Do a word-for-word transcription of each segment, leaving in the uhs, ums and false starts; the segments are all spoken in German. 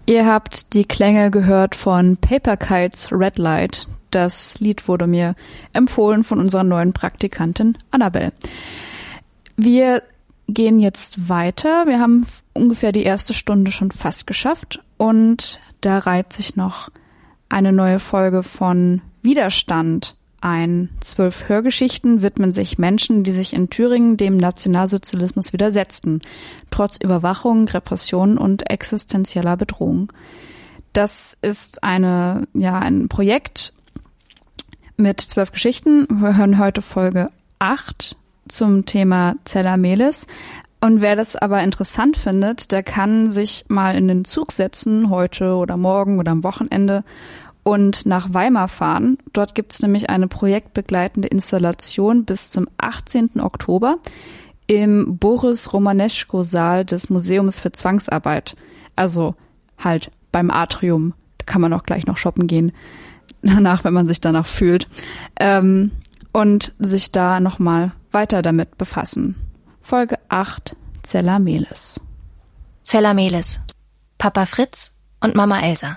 Ihr habt die Klänge gehört von Paper Kites Red Light. Das Lied wurde mir empfohlen von unserer neuen Praktikantin Annabelle. Wir gehen jetzt weiter. Wir haben ungefähr die erste Stunde schon fast geschafft und da reiht sich noch eine neue Folge von Widerstand ein. Zwölf Hörgeschichten widmen sich Menschen, die sich in Thüringen dem Nationalsozialismus widersetzten, trotz Überwachung, Repression und existenzieller Bedrohung. Das ist eine, ja, ein Projekt mit zwölf Geschichten. Wir hören heute Folge acht zum Thema Zella-Mehlis. Und wer das aber interessant findet, der kann sich mal in den Zug setzen, heute oder morgen oder am Wochenende, und nach Weimar fahren. Dort gibt es nämlich eine projektbegleitende Installation bis zum achtzehnten Oktober im Boris-Romaneschko-Saal des Museums für Zwangsarbeit. Also halt beim Atrium. Da kann man auch gleich noch shoppen gehen. Danach, wenn man sich danach fühlt. Ähm, und sich da nochmal weiter damit befassen. Folge acht, Zella-Mehlis. Zella-Mehlis. Papa Fritz und Mama Elsa.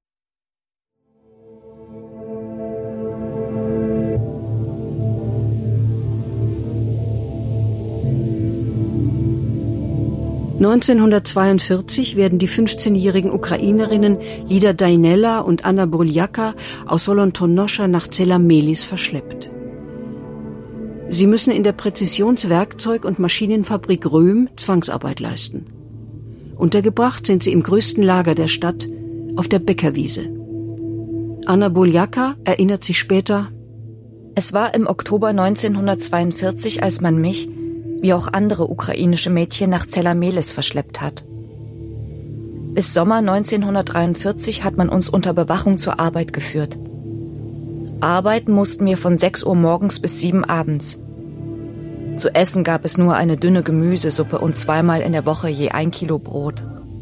neunzehnhundertzweiundvierzig werden die fünfzehnjährigen Ukrainerinnen Lida Dajnela und Anna Boljaka aus Solontonoscha nach Zella-Mehlis verschleppt. Sie müssen in der Präzisionswerkzeug- und Maschinenfabrik Röhm Zwangsarbeit leisten. Untergebracht sind sie im größten Lager der Stadt, auf der Bäckerwiese. Anna Boljaka erinnert sich später: Es war im Oktober neunzehnhundertzweiundvierzig, als man mich, wie auch andere ukrainische Mädchen, nach Zella-Mehlis verschleppt hat. Bis Sommer neunzehnhundertdreiundvierzig hat man uns unter Bewachung zur Arbeit geführt. Arbeiten mussten wir von sechs Uhr morgens bis sieben abends. Zu essen gab es nur eine dünne Gemüsesuppe und zweimal in der Woche je ein Kilo Brot.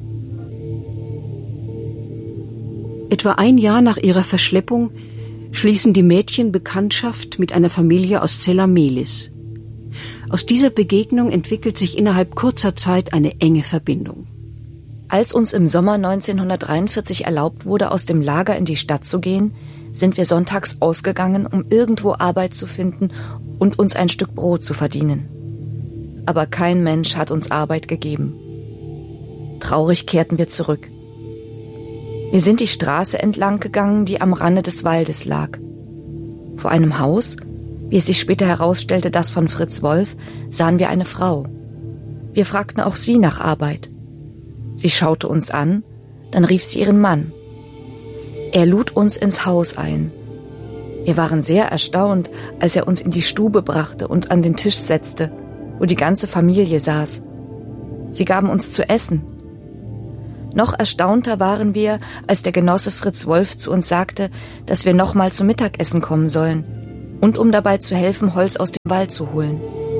Etwa ein Jahr nach ihrer Verschleppung schließen die Mädchen Bekanntschaft mit einer Familie aus Zella-Mehlis. Aus dieser Begegnung entwickelt sich innerhalb kurzer Zeit eine enge Verbindung. Als uns im Sommer neunzehnhundertdreiundvierzig erlaubt wurde, aus dem Lager in die Stadt zu gehen, sind wir sonntags ausgegangen, um irgendwo Arbeit zu finden und uns ein Stück Brot zu verdienen. Aber kein Mensch hat uns Arbeit gegeben. Traurig kehrten wir zurück. Wir sind die Straße entlang gegangen, die am Rande des Waldes lag. Vor einem Haus, wie es sich später herausstellte, das von Fritz Wolf, sahen wir eine Frau. Wir fragten auch sie nach Arbeit. Sie schaute uns an, dann rief sie ihren Mann. Er lud uns ins Haus ein. Wir waren sehr erstaunt, als er uns in die Stube brachte und an den Tisch setzte, wo die ganze Familie saß. Sie gaben uns zu essen. Noch erstaunter waren wir, als der Genosse Fritz Wolf zu uns sagte, dass wir noch mal zum Mittagessen kommen sollen und um dabei zu helfen, Holz aus dem Wald zu holen.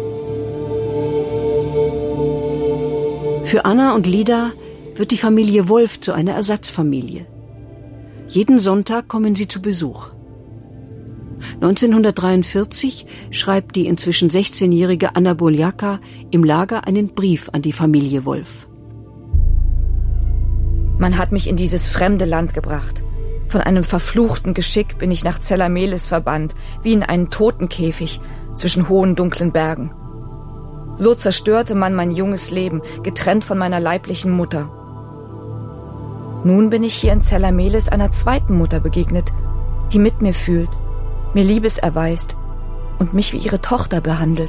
Für Anna und Lida wird die Familie Wolf zu einer Ersatzfamilie. Jeden Sonntag kommen sie zu Besuch. neunzehnhundertdreiundvierzig schreibt die inzwischen sechzehnjährige Anna Boljaka im Lager einen Brief an die Familie Wolf. Man hat mich in dieses fremde Land gebracht. Von einem verfluchten Geschick bin ich nach Zella-Mehlis verbannt, wie in einen Totenkäfig zwischen hohen, dunklen Bergen. So zerstörte man mein junges Leben, getrennt von meiner leiblichen Mutter. Nun bin ich hier in Zella-Mehlis einer zweiten Mutter begegnet, die mit mir fühlt, mir Liebes erweist und mich wie ihre Tochter behandelt.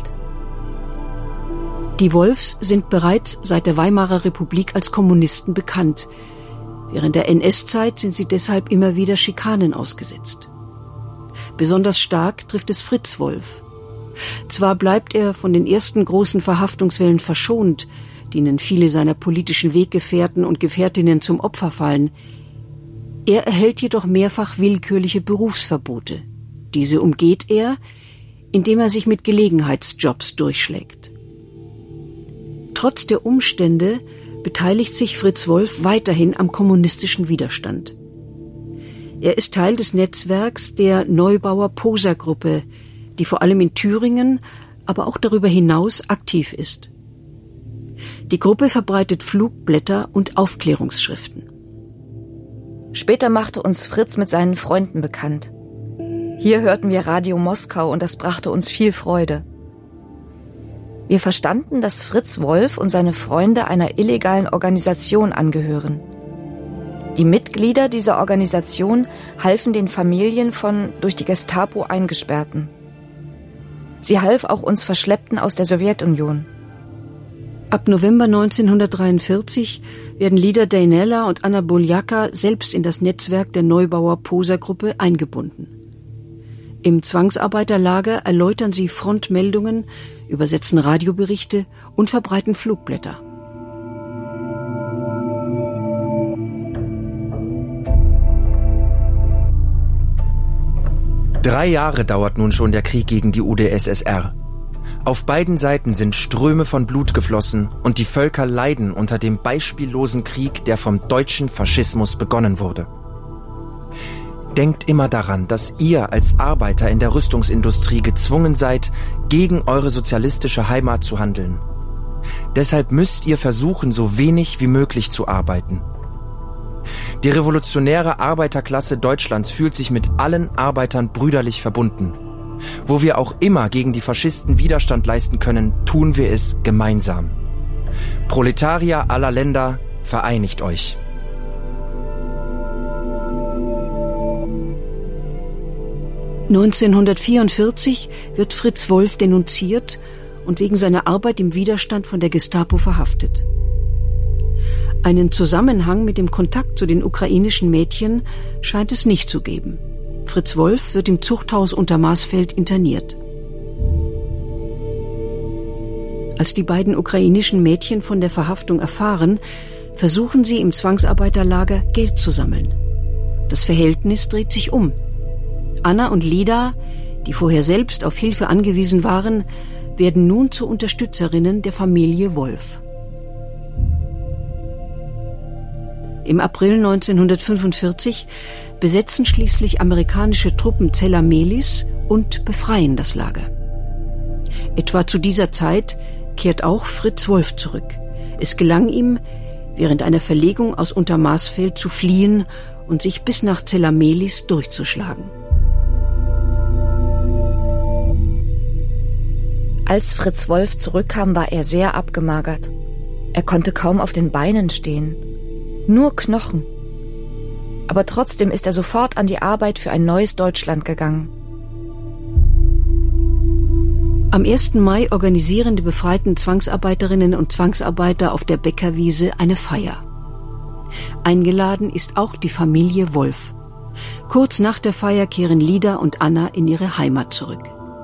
Die Wolfs sind bereits seit der Weimarer Republik als Kommunisten bekannt. Während der N S-Zeit sind sie deshalb immer wieder Schikanen ausgesetzt. Besonders stark trifft es Fritz Wolf. Zwar bleibt er von den ersten großen Verhaftungswellen verschont, denen viele seiner politischen Weggefährten und Gefährtinnen zum Opfer fallen. Er erhält jedoch mehrfach willkürliche Berufsverbote. Diese umgeht er, indem er sich mit Gelegenheitsjobs durchschlägt. Trotz der Umstände beteiligt sich Fritz Wolf weiterhin am kommunistischen Widerstand. Er ist Teil des Netzwerks der Neubauer Poser-Gruppe, die vor allem in Thüringen, aber auch darüber hinaus aktiv ist. Die Gruppe verbreitet Flugblätter und Aufklärungsschriften. Später machte uns Fritz mit seinen Freunden bekannt. Hier hörten wir Radio Moskau und das brachte uns viel Freude. Wir verstanden, dass Fritz Wolf und seine Freunde einer illegalen Organisation angehören. Die Mitglieder dieser Organisation halfen den Familien von durch die Gestapo Eingesperrten. Sie half auch uns Verschleppten aus der Sowjetunion. Ab November neunzehnhundertdreiundvierzig werden Lida Deinela und Anna Boljaka selbst in das Netzwerk der Neubauer Poser-Gruppe eingebunden. Im Zwangsarbeiterlager erläutern sie Frontmeldungen, übersetzen Radioberichte und verbreiten Flugblätter. Drei Jahre dauert nun schon der Krieg gegen die U d S S R. Auf beiden Seiten sind Ströme von Blut geflossen und die Völker leiden unter dem beispiellosen Krieg, der vom deutschen Faschismus begonnen wurde. Denkt immer daran, dass ihr als Arbeiter in der Rüstungsindustrie gezwungen seid, gegen eure sozialistische Heimat zu handeln. Deshalb müsst ihr versuchen, so wenig wie möglich zu arbeiten. Die revolutionäre Arbeiterklasse Deutschlands fühlt sich mit allen Arbeitern brüderlich verbunden. Wo wir auch immer gegen die Faschisten Widerstand leisten können, tun wir es gemeinsam. Proletarier aller Länder, vereinigt euch! neunzehnhundertvierundvierzig wird Fritz Wolf denunziert und wegen seiner Arbeit im Widerstand von der Gestapo verhaftet. Einen Zusammenhang mit dem Kontakt zu den ukrainischen Mädchen scheint es nicht zu geben. Fritz Wolf wird im Zuchthaus Untermaßfeld interniert. Als die beiden ukrainischen Mädchen von der Verhaftung erfahren, versuchen sie im Zwangsarbeiterlager Geld zu sammeln. Das Verhältnis dreht sich um. Anna und Lida, die vorher selbst auf Hilfe angewiesen waren, werden nun zu Unterstützerinnen der Familie Wolf. Im April neunzehnhundertfünfundvierzig besetzen schließlich amerikanische Truppen Zella Melis und befreien das Lager. Etwa zu dieser Zeit kehrt auch Fritz Wolf zurück. Es gelang ihm, während einer Verlegung aus Untermaßfeld zu fliehen und sich bis nach Zella Melis durchzuschlagen. Als Fritz Wolf zurückkam, war er sehr abgemagert. Er konnte kaum auf den Beinen stehen. Nur Knochen. Aber trotzdem ist er sofort an die Arbeit für ein neues Deutschland gegangen. Am ersten Mai organisieren die befreiten Zwangsarbeiterinnen und Zwangsarbeiter auf der Bäckerwiese eine Feier. Eingeladen ist auch die Familie Wolf. Kurz nach der Feier kehren Lida und Anna in ihre Heimat zurück.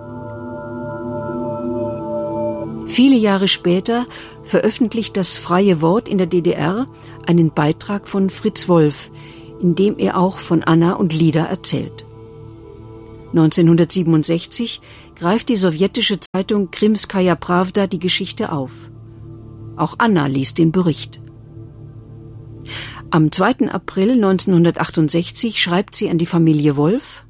Viele Jahre später veröffentlicht das Freie Wort in der D D R einen Beitrag von Fritz Wolf, in dem er auch von Anna und Lida erzählt. neunzehnhundertsiebenundsechzig greift die sowjetische Zeitung Krimskaja Prawda die Geschichte auf. Auch Anna liest den Bericht. Am zweiten April neunzehnhundertachtundsechzig schreibt sie an die Familie Wolf: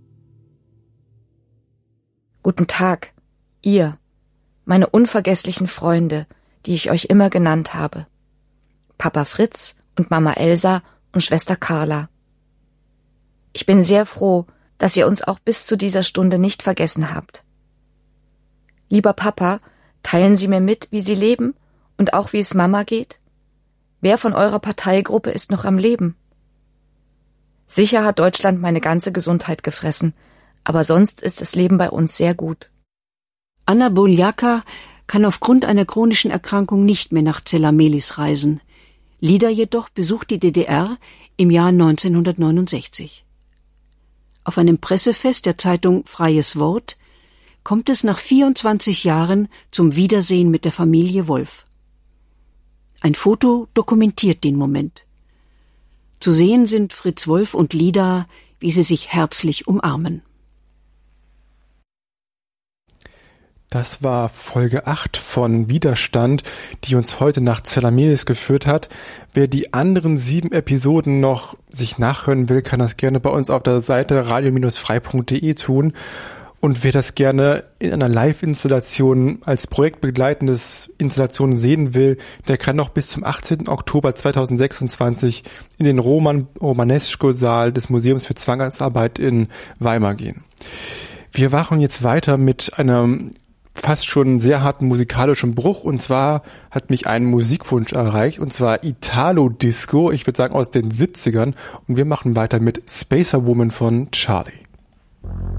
Guten Tag, ihr, meine unvergesslichen Freunde, die ich euch immer genannt habe. Papa Fritz und Mama Elsa und Schwester Carla. Ich bin sehr froh, dass ihr uns auch bis zu dieser Stunde nicht vergessen habt. Lieber Papa, teilen Sie mir mit, wie Sie leben und auch wie es Mama geht? Wer von eurer Parteigruppe ist noch am Leben? Sicher hat Deutschland meine ganze Gesundheit gefressen, aber sonst ist das Leben bei uns sehr gut. Anna Boljaka kann aufgrund einer chronischen Erkrankung nicht mehr nach Zella Melis reisen. Lida jedoch besucht die D D R im Jahr neunzehnhundertneunundsechzig. Auf einem Pressefest der Zeitung Freies Wort kommt es nach vierundzwanzig Jahren zum Wiedersehen mit der Familie Wolf. Ein Foto dokumentiert den Moment. Zu sehen sind Fritz Wolf und Lida, wie sie sich herzlich umarmen. Das war Folge acht von Widerstand, die uns heute nach Zella Melis geführt hat. Wer die anderen sieben Episoden noch sich nachhören will, kann das gerne bei uns auf der Seite radio Bindestrich frei Punkt de tun. Und wer das gerne in einer Live-Installation als projektbegleitendes Installation sehen will, der kann noch bis zum achtzehnten Oktober zweitausendsechsundzwanzig in den Roman Romanesco-Saal des Museums für Zwangsarbeit in Weimar gehen. Wir machen jetzt weiter mit einem fast schon sehr harten musikalischen Bruch, und zwar hat mich ein Musikwunsch erreicht, und zwar Italo-Disco, ich würde sagen aus den siebzigern, und wir machen weiter mit Spacer Woman von Charlie.